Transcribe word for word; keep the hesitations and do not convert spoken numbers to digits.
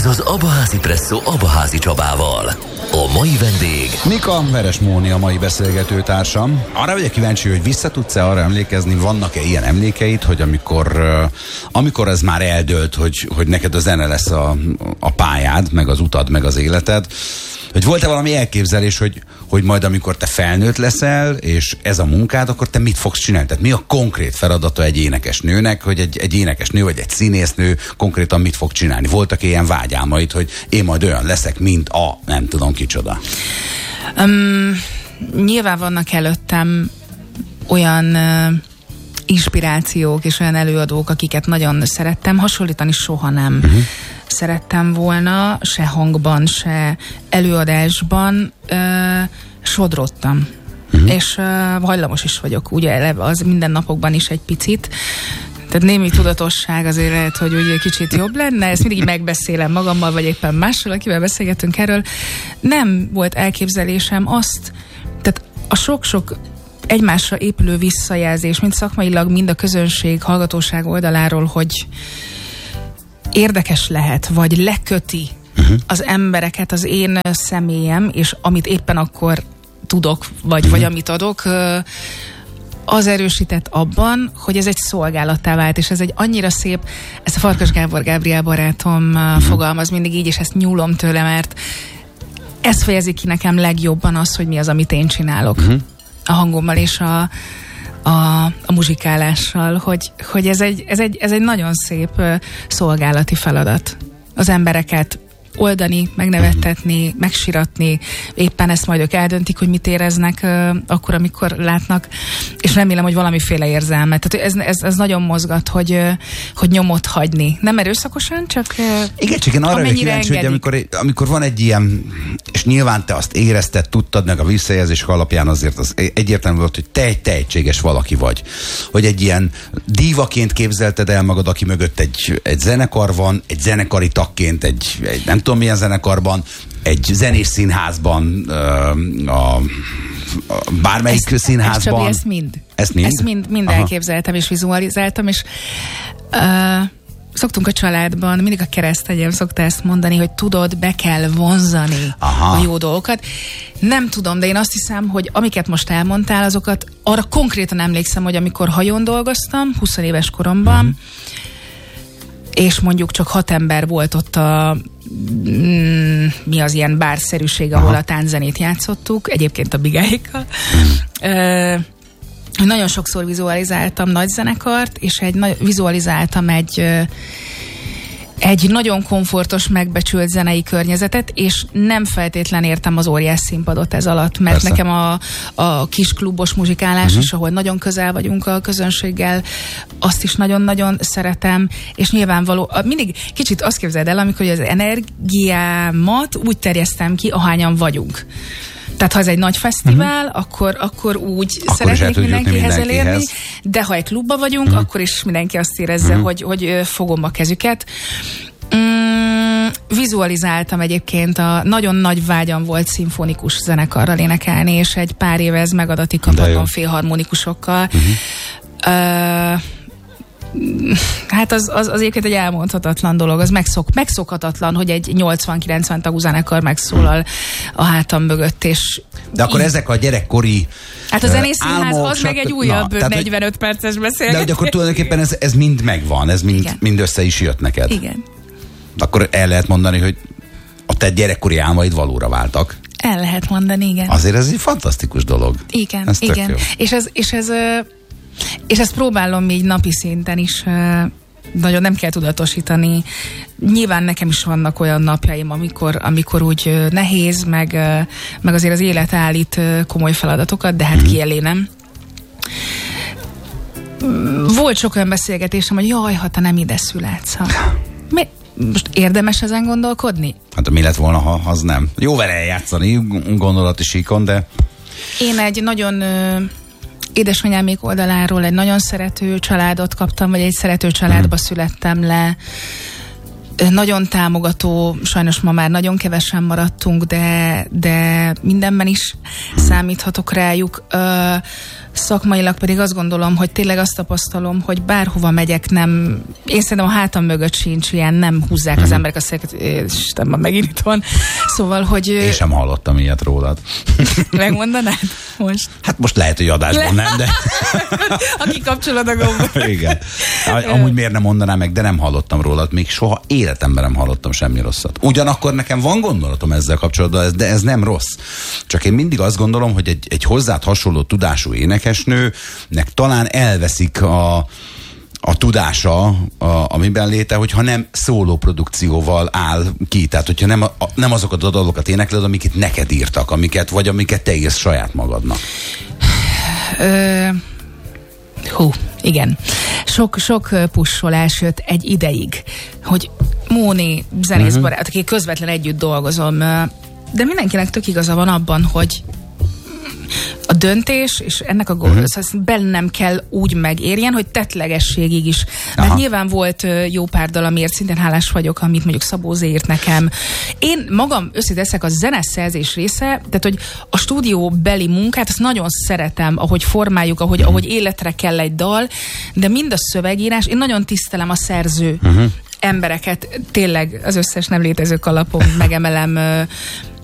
az Abaházi Presszó Abaházi Csabával. A mai vendég... Nika Veres Móni a mai beszélgető társam. Arra vagyok kíváncsi, hogy vissza tudsz-e arra emlékezni, vannak-e ilyen emlékeid, hogy amikor, amikor ez már eldőlt, hogy, hogy neked a zene lesz a, a pályád, meg az utad, meg az életed, hogy volt-e valami elképzelés, hogy, hogy majd amikor te felnőtt leszel, és ez a munkád, akkor te mit fogsz csinálni? Tehát mi a konkrét feladata egy énekesnőnek, hogy egy, egy énekesnő vagy egy színésznő konkrétan mit fog csinálni? Voltak ilyen vágyálmaid, hogy én majd olyan leszek, mint a nem tudom kicsoda? Um, nyilván vannak előttem olyan uh, inspirációk és olyan előadók, akiket nagyon szerettem, hasonlítani soha nem. Uh-huh. szerettem volna, se hangban, se előadásban ö, sodrottam. Uh-huh. És ö, hajlamos is vagyok, ugye eleve az mindennapokban is egy picit. Tehát némi tudatosság azért lehet, hogy ugye kicsit jobb lenne, ezt mindig megbeszélem magammal, vagy éppen mással, akivel beszélgetünk erről. Nem volt elképzelésem azt, tehát a sok-sok egymásra épülő visszajelzés, mind szakmailag, mind a közönség, hallgatóság oldaláról, hogy érdekes lehet, vagy leköti uh-huh. az embereket, az én személyem, és amit éppen akkor tudok, vagy, uh-huh. vagy amit adok, az erősített abban, hogy ez egy szolgálattá vált, és ez egy annyira szép, ezt a Farkas Gábor Gábriel barátom uh-huh. fogalmaz mindig így, és ezt nyúlom tőle, mert ez fejezi ki nekem legjobban az, hogy mi az, amit én csinálok. Uh-huh. A hangommal és a A, a muzsikálással, hogy, hogy ez, egy, ez, egy, ez egy nagyon szép uh, szolgálati feladat. Az embereket oldani, megnevettetni, megsiratni, éppen ezt majd ők eldöntik, hogy mit éreznek uh, akkor, amikor látnak, és remélem, hogy valamiféle érzelmet. Tehát ez, ez, ez nagyon mozgat, hogy, uh, hogy nyomot hagyni. Nem erőszakosan, csak uh, igen, csak én arra vagyok kíváncsi, hogy amikor, amikor van egy ilyen, és nyilván te azt érezted, tudtad, meg a visszajelzések alapján azért az egyértelmű volt, hogy te egy tehetséges valaki vagy. Hogy egy ilyen dívaként képzelted el magad, aki mögött egy, egy zenekar van, egy zenekari tagként, egy, egy nem tudom milyen zenekarban, egy zenés színházban, a, a bármelyik ezt, színházban. Ezt, ezt mind. Ezt mind? Ezt mind, mind elképzeltem és vizualizáltam, és uh, szoktunk a családban, mindig a keresztanyám szokta ezt mondani, hogy tudod, be kell vonzani Aha. a jó dolgokat. Nem tudom, de én azt hiszem, hogy amiket most elmondtál, azokat arra konkrétan emlékszem, hogy amikor hajón dolgoztam, húsz éves koromban, mm. és mondjuk csak hat ember volt ott a mm, mi az ilyen bárszerűség, ahol Aha. a tánczenét játszottuk, egyébként a bigáikkal. Mm. Ö, nagyon sokszor vizualizáltam nagy zenekart, és egy, vizualizáltam egy egy nagyon komfortos, megbecsült zenei környezetet, és nem feltétlen értem az óriás színpadot ez alatt, mert Persze. nekem a, a kis klubos muzsikálás uh-huh. is, ahol nagyon közel vagyunk a közönséggel, azt is nagyon-nagyon szeretem, és nyilvánvaló, mindig kicsit azt képzeld el, amikor az energiámat úgy terjesztem ki, ahányan vagyunk. Tehát ha ez egy nagy fesztivál, uh-huh. akkor, akkor úgy akkor szeretnék mindenkihez elérni, de ha egy klubban vagyunk, uh-huh. akkor is mindenki azt érezze, uh-huh. hogy, hogy fogom a kezüket. Mm, vizualizáltam egyébként, a nagyon nagy vágyam volt szimfonikus zenekarral énekelni, és egy pár éve ez megadatik kapcsolatban félharmonikusokkal. Uh-huh. Uh, Hát az, az, az egyébként egy elmondhatatlan dolog, az megszok, megszokhatatlan, hogy egy nyolcvan-kilencven tagú zenekar megszólal a hátam mögött, és... De akkor így... ezek a gyerekkori Hát a zenészínház álmok, az meg egy újabb na, negyvenöt hogy, perces beszélgetés. De hogy akkor tulajdonképpen ez, ez mind megvan, ez mind, mind össze is jött neked. Igen. Akkor el lehet mondani, hogy a te gyerekkori álmaid valóra váltak. El lehet mondani, igen. Azért ez egy fantasztikus dolog. Igen, ez igen. És ez, és ez És ezt próbálom így napi szinten is nagyon nem kell tudatosítani. Nyilván nekem is vannak olyan napjaim, amikor, amikor úgy nehéz, meg, meg azért az élet állít komoly feladatokat, de hát ki elé nem. Volt sok olyan beszélgetésem, hogy jaj, ha te nem ide születsz. Ha. Mi? Most érdemes ezen gondolkodni? Hát mi lett volna, ha az nem? Jó vele eljátszani, gondolati síkon, de... Én egy nagyon... édesanyámék oldaláról egy nagyon szerető családot kaptam, vagy egy szerető családba mm. születtem le. nagyon támogató, sajnos ma már nagyon kevesen maradtunk, de, de mindenben is számíthatok rájuk. Ö, szakmailag pedig azt gondolom, hogy tényleg azt tapasztalom, hogy bárhova megyek, nem, én szerintem a hátam mögött sincs ilyen, nem húzzák mm-hmm. az emberek a széket, Istenben megint itt van. Szóval, hogy... Én sem hallottam ilyet rólad. Megmondanád most? Hát most lehet, hogy adásban nem, de... Aki kapcsolod a gombot. Igen. Amúgy miért nem mondanám meg, de nem hallottam rólad, még soha életemben nem hallottam semmi rosszat. Ugyanakkor nekem van gondolatom ezzel kapcsolatban, de ez nem rossz. Csak én mindig azt gondolom, hogy egy, egy hozzád hasonló tudású énekesnőnek talán elveszik a, a tudása, a, amiben léte, hogyha nem szóló produkcióval áll ki. Tehát, hogyha nem, a, nem azokat a dalokat énekled, amiket neked írtak, amiket, vagy amiket te írsz saját magadnak. Ö... Hú, igen. Sok, sok pussolás jött egy ideig, hogy Móni zenészbarát, uh-huh. aki közvetlen együtt dolgozom, de mindenkinek tök igaza van abban, hogy a döntés, és ennek a uh-huh. bennem kell úgy megérjen, hogy tettlegességig is. Mert Aha. nyilván volt jó pár dal, amiért szintén hálás vagyok, amit mondjuk Szabó Zé írt nekem. Én magam összeteszek a zeneszerzés része, tehát hogy a stúdióbeli munkát, azt nagyon szeretem, ahogy formáljuk, ahogy, uh-huh. ahogy életre kell egy dal, de mind a szövegírás, én nagyon tisztelem a szerző uh-huh. embereket, tényleg az összes nem létező kalapom megemelem